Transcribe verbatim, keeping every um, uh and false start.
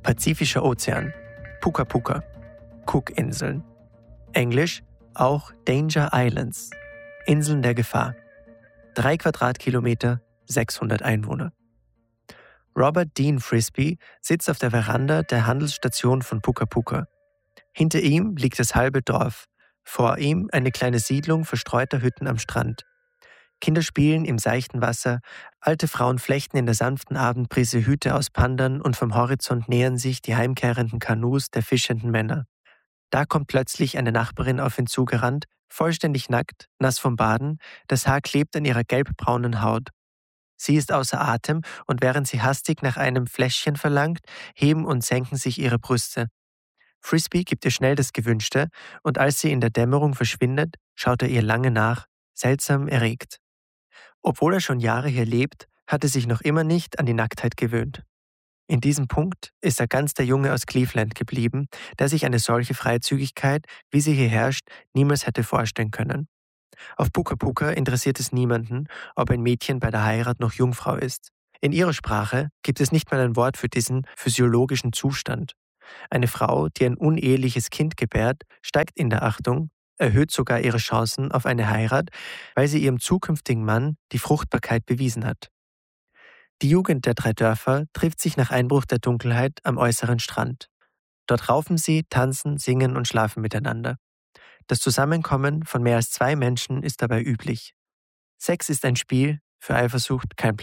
Pazifischer Ozean, Puka Puka, Cookinseln. Englisch auch Danger Islands, Inseln der Gefahr. Drei Quadratkilometer, sechshundert Einwohner. Robert Dean Frisby sitzt auf der Veranda der Handelsstation von Puka Puka. Hinter ihm liegt das halbe Dorf, vor ihm eine kleine Siedlung verstreuter Hütten am Strand. Kinder spielen im seichten Wasser, alte Frauen flechten in der sanften Abendbrise Hüte aus Pandan und vom Horizont nähern sich die heimkehrenden Kanus der fischenden Männer. Da kommt plötzlich eine Nachbarin auf ihn zugerannt, vollständig nackt, nass vom Baden, das Haar klebt an ihrer gelbbraunen Haut. Sie ist außer Atem und während sie hastig nach einem Fläschchen verlangt, heben und senken sich ihre Brüste. Frisby gibt ihr schnell das Gewünschte und als sie in der Dämmerung verschwindet, schaut er ihr lange nach, seltsam erregt. Obwohl er schon Jahre hier lebt, hat er sich noch immer nicht an die Nacktheit gewöhnt. In diesem Punkt ist er ganz der Junge aus Cleveland geblieben, der sich eine solche Freizügigkeit, wie sie hier herrscht, niemals hätte vorstellen können. Auf Puka Puka interessiert es niemanden, ob ein Mädchen bei der Heirat noch Jungfrau ist. In ihrer Sprache gibt es nicht mal ein Wort für diesen physiologischen Zustand. Eine Frau, die ein uneheliches Kind gebärt, steigt in der Achtung, erhöht sogar ihre Chancen auf eine Heirat, weil sie ihrem zukünftigen Mann die Fruchtbarkeit bewiesen hat. Die Jugend der drei Dörfer trifft sich nach Einbruch der Dunkelheit am äußeren Strand. Dort raufen sie, tanzen, singen und schlafen miteinander. Das Zusammenkommen von mehr als zwei Menschen ist dabei üblich. Sex ist ein Spiel, für Eifersucht kein Platz.